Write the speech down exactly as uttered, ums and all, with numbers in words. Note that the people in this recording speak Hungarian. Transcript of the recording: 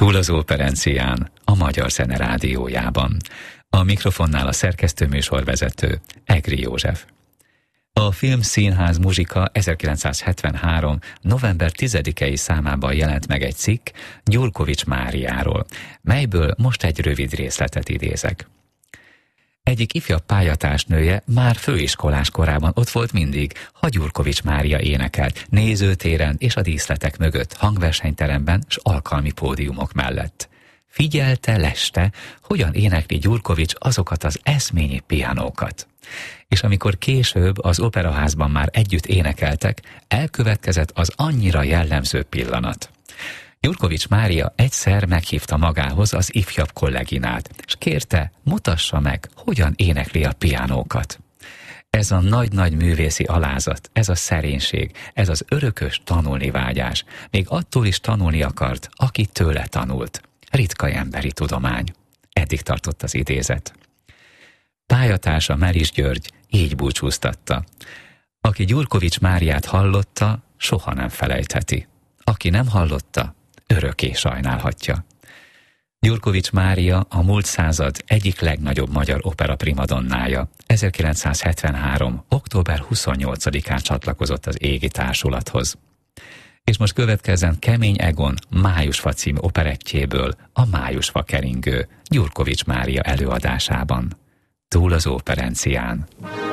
Túl az operencián, a Magyar Zene Rádiójában. A mikrofonnál a szerkesztő műsorvezető, Egri József. A Film Színház Muzsika ezerkilencszázhetvenhárom. november tizedikei számában jelent meg egy cikk Gyurkovics Máriáról, melyből most egy rövid részletet idézek. Egyik ifjabb pályatársnője már főiskolás korában ott volt mindig, ha Gyurkovics Mária énekelt, nézőtéren és a díszletek mögött, hangversenyteremben s alkalmi pódiumok mellett. Figyelte, leste, hogyan énekli Gyurkovics azokat az eszményi pianókat. És amikor később az operaházban már együtt énekeltek, elkövetkezett az annyira jellemző pillanat. Gyurkovics Mária egyszer meghívta magához az ifjabb kolleginát, és kérte, mutassa meg, hogyan énekli a pianókat. Ez a nagy-nagy művészi alázat, ez a szerénység, ez az örökös tanulni vágyás, még attól is tanulni akart, aki tőle tanult. Ritka emberi tudomány. Eddig tartott az idézet. Pályatársa Meris György így búcsúztatta. Aki Gyurkovics Máriát hallotta, soha nem felejtheti. Aki nem hallotta, örökké sajnálhatja. Gyurkovics Mária a múlt század egyik legnagyobb magyar opera primadonnája. ezerkilencszázhetvenhárom. október huszonnyolcadikán csatlakozott az Égi Társulathoz. És most következzen Kemény Egon Májusfa című operettjéből a Májusfa keringő Gyurkovics Mária előadásában. Túl az operencián.